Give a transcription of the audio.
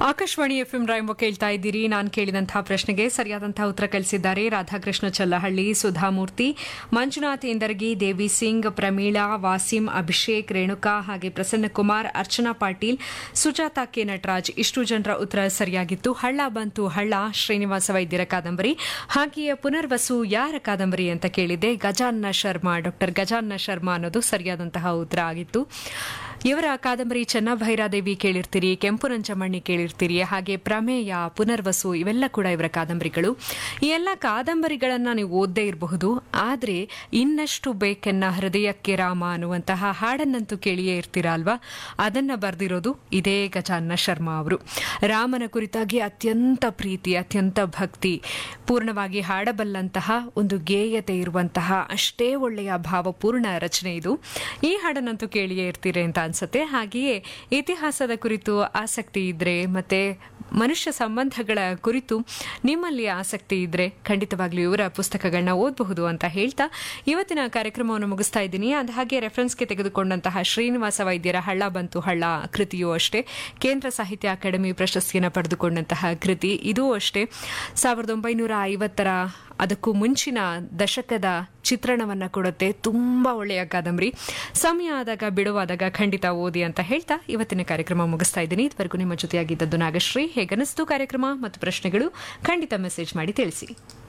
Akashvani FM rainbow ಕೇಳ್ತಾ ಇದ್ದೀರಿ. ನಾನು ಕೇಳಿದಂತಹ ಪ್ರಶ್ನೆಗೆ ಸರಿಯಾದಂತಹ ಉತ್ತರ ಕಳಿಸಿದ್ದಾರೆ ರಾಧಾಕೃಷ್ಣ ಚಲ್ಲಹಳ್ಳಿ, ಸುಧಾಮೂರ್ತಿ, ಮಂಜುನಾಥ್ ಇಂದರ್ಗಿ, ದೇವಿ ಸಿಂಗ್, ಪ್ರಮೀಳಾ, ವಾಸಿಂ, ಅಭಿಷೇಕ್, ರೇಣುಕಾ, ಹಾಗೆ ಪ್ರಸನ್ನ ಕುಮಾರ್, ಅರ್ಚನಾ ಪಾಟೀಲ್, ಸುಜಾತಾ ಕೆ ನಟರಾಜ್. ಇಷ್ಟು ಜನರ ಉತ್ತರ ಸರಿಯಾಗಿತ್ತು. ಹಳ್ಳ ಬಂತು ಹಳ್ಳ ಶ್ರೀನಿವಾಸ ವೈದ್ಯರ ಕಾದಂಬರಿ. ಹಾಗೆಯೇ ಪುನರ್ವಸು ಯಾರ ಕಾದಂಬರಿ ಅಂತ ಕೇಳಿದೆ. ಗಜಾನ್ನ ಶರ್ಮಾ, ಡಾಕ್ಟರ್ ಗಜಾನ್ನ ಶರ್ಮಾ ಅನ್ನೋದು ಸರಿಯಾದಂತಹ ಉತ್ತರ ಆಗಿತ್ತು. ಇವರ ಕಾದಂಬರಿ ಚೆನ್ನಭೈರಾದೇವಿ ಕೇಳಿರ್ತೀರಿ, ಕೆಂಪು ನಂಚಮಣ್ಣಿ ಕೇಳಿರ್ತೀರಿ, ಹಾಗೆ ಪ್ರಮೇಯ, ಪುನರ್ವಸು ಇವೆಲ್ಲ ಕೂಡ ಇವರ ಕಾದಂಬರಿಗಳು. ಈ ಎಲ್ಲ ಕಾದಂಬರಿಗಳನ್ನ ನೀವು ಓದದೇ ಇರಬಹುದು, ಆದರೆ ಇನ್ನಷ್ಟು ಬೇಕೆನ್ನ ಹೃದಯಕ್ಕೆ ರಾಮ ಅನ್ನುವಂತಹ ಹಾಡನ್ನಂತೂ ಕೇಳಿಯೇ ಇರ್ತೀರಾ ಅಲ್ವಾ? ಅದನ್ನ ಬರೆದಿರೋದು ಇದೇ ಗಜಾನ್ನ ಶರ್ಮಾ ಅವರು. ರಾಮನ ಕುರಿತಾಗಿ ಅತ್ಯಂತ ಪ್ರೀತಿ, ಅತ್ಯಂತ ಭಕ್ತಿ ಪೂರ್ಣವಾಗಿ ಹಾಡಬಲ್ಲಂತಹ ಒಂದು ಗೇಯತೆ ಇರುವಂತಹ ಅಷ್ಟೇ ಒಳ್ಳೆಯ ಭಾವಪೂರ್ಣ ರಚನೆ ಇದು. ಈ ಹಾಡನ್ನಂತೂ ಕೇಳಿಯೇ ಇರ್ತೀರಿ ಅಂತ ಅನ್ಸುತ್ತೆ. ಹಾಗೆಯೇ ಇತಿಹಾಸದ ಕುರಿತು ಆಸಕ್ತಿ ಇದ್ರೆ ಮತ್ತೆ ಮನುಷ್ಯ ಸಂಬಂಧಗಳ ಕುರಿತು ನಿಮ್ಮಲ್ಲಿ ಆಸಕ್ತಿ ಇದ್ರೆ ಖಂಡಿತವಾಗ್ಲೂ ಇವರ ಪುಸ್ತಕಗಳನ್ನ ಓದಬಹುದು ಅಂತ ಹೇಳ್ತಾ ಇವತ್ತಿನ ಕಾರ್ಯಕ್ರಮವನ್ನು ಮುಗಿಸ್ತಾ ಇದ್ದೀನಿ. ಹಾಗೆ ರೆಫರೆನ್ಸ್ಗೆ ತೆಗೆದುಕೊಂಡಂತಹ ಶ್ರೀನಿವಾಸ ವೈದ್ಯರ ಹಳ್ಳ ಬಂತು ಹಳ್ಳ ಕೃತಿಯೂ ಅಷ್ಟೇ ಕೇಂದ್ರ ಸಾಹಿತ್ಯ ಅಕಾಡೆಮಿ ಪ್ರಶಸ್ತಿಯನ್ನು ಪಡೆದುಕೊಂಡಂತಹ ಕೃತಿ. ಇದೂ ಅಷ್ಟೇ 1950ರ ಅದಕ್ಕೂ ಮುಂಚಿನ ದಶಕದ ಚಿತ್ರಣವನ್ನ ಕೊಡುತ್ತೆ. ತುಂಬಾ ಒಳ್ಳೆಯ ಕಾದಂಬರಿ. ಸಮಯ ಆದಾಗ ಬಿಡುವಾದಾಗ ಖಂಡಿತ ಓದಿ ಅಂತ ಹೇಳ್ತಾ ಇವತ್ತಿನ ಕಾರ್ಯಕ್ರಮ ಮುಗಿಸ್ತಾ ಇದ್ದೀನಿ. ಇದುವರೆಗೂ ನಿಮ್ಮ ಜೊತೆಯಾಗಿದ್ದದ್ದು ನಾಗಶ್ರೀ. ಹೇಗನಿಸ್ತು ಕಾರ್ಯಕ್ರಮ ಮತ್ತು ಪ್ರಶ್ನೆಗಳು ಖಂಡಿತ ಮೆಸೇಜ್ ಮಾಡಿ ತಿಳಿಸಿ.